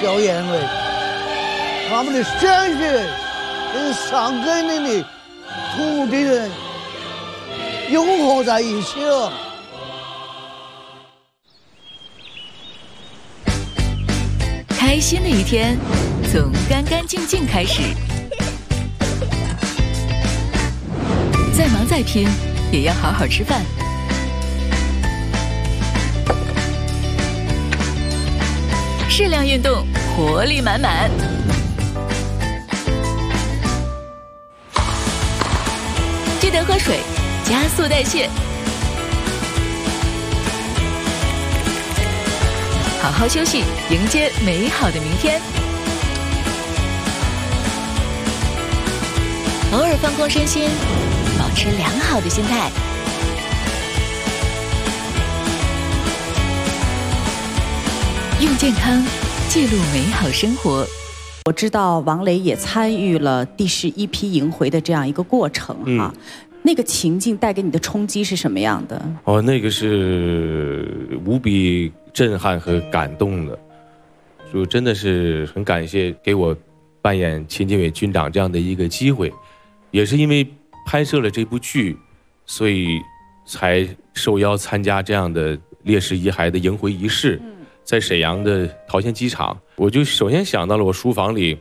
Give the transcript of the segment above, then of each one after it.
表演为他们的鲜血跟上甘岭的土地人融合在一起了。 开心的一天从干干净净开始，再忙再拼也要好好吃饭。适量运动，活力满满。记得喝水，加速代谢。好好休息，迎接美好的明天。偶尔放空身心，保持良好的心态。用健康记录美好生活。 我知道王雷也参与了第11批迎回的这样一个过程哈。那个情境带给你的冲击是什么样的？ 哦，那个是无比震撼和感动的，就真的是很感谢给我扮演秦基伟军长这样的一个机会，也是因为拍摄了这部剧，所以才受邀参加这样的烈士遗骸的迎回仪式，在沈阳的桃县机场，我就首先想到了我书房里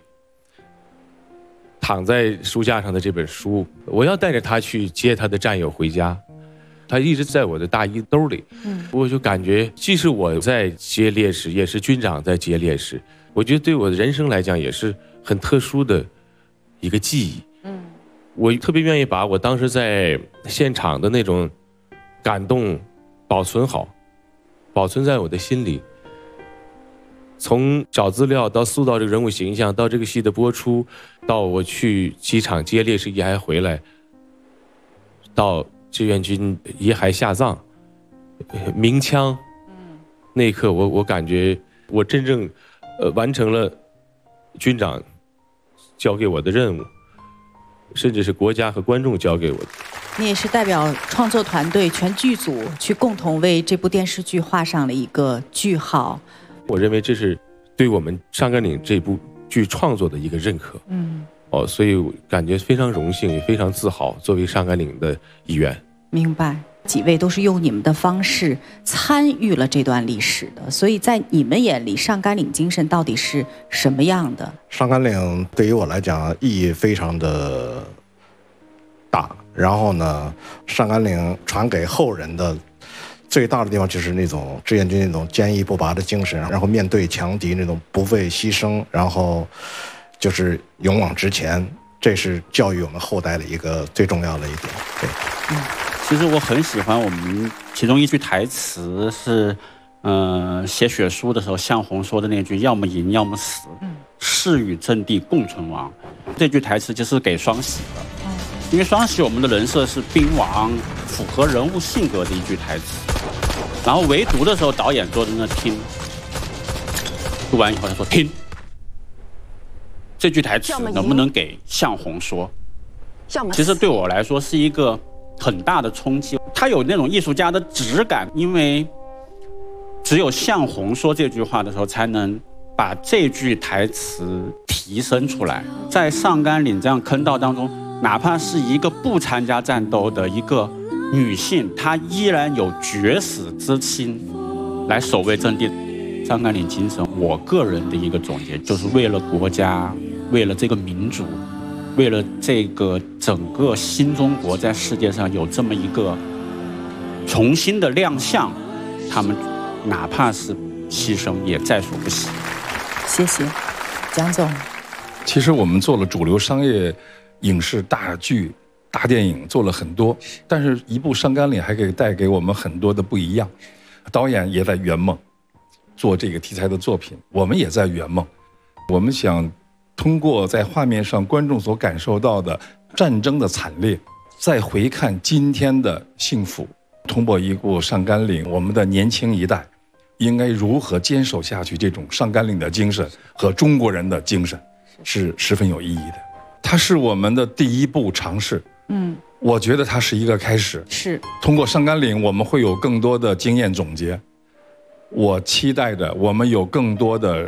躺在书架上的这本书，我要带着他去接他的战友回家。他一直在我的大衣兜里，我就感觉既是我在接烈士，也是军长在接烈士。我觉得对我的人生来讲也是很特殊的一个记忆。我特别愿意把我当时在现场的那种感动保存好，保存在我的心里。从找资料到塑造这个人物形象，到这个戏的播出，到我去机场接烈士遗骸回来，到志愿军遗骸下葬，鸣枪，那一刻我感觉我真正完成了军长交给我的任务，甚至是国家和观众交给我的。 你也是代表创作团队全剧组去共同为这部电视剧画上了一个句号。 我认为这是对我们上甘岭这部剧创作的一个认可。所以感觉非常荣幸，也非常自豪，作为上甘岭的一员。明白， 几位都是用你们的方式参与了这段历史的，所以在你们眼里，上甘岭精神到底是什么样的？ 上甘岭对于我来讲意义非常的大，然后呢，上甘岭传给后人的最大的地方就是那种志愿军那种坚毅不拔的精神，然后面对强敌那种不畏牺牲，然后就是勇往直前，这是教育我们后代的一个最重要的一点。对， 其实我很喜欢我们其中一句台词是，写血书的时候向红说的那句"要么赢，要么死，誓与阵地共存亡"。这句台词就是给双喜的，因为双喜我们的人设是兵王，符合人物性格的一句台词。然后围读的时候，导演坐在那听，读完以后他说听。这句台词能不能给向红说？其实对我来说是一个很大的冲击，它有那种艺术家的质感，因为只有向红说这句话的时候，才能把这句台词提升出来。在上甘岭这样坑道当中，哪怕是一个不参加战斗的一个女性，她依然有绝死之心来守卫阵地。上甘岭精神，我个人的一个总结，就是为了国家，为了这个民族，为了这个整个新中国在世界上有这么一个重新的亮相，他们哪怕是牺牲也在所不惜。 谢谢蒋总。 其实我们做了主流商业影视大剧大电影做了很多，但是一部上甘岭还可以带给我们很多的不一样。导演也在圆梦做这个题材的作品，我们也在圆梦。我们想通过在画面上观众所感受到的战争的惨烈，再回看今天的幸福，通过一部上甘岭，我们的年轻一代应该如何坚守下去，这种上甘岭的精神和中国人的精神是十分有意义的。它是我们的第一步尝试，我觉得它是一个开始。是通过上甘岭，我们会有更多的经验总结。我期待着我们有更多的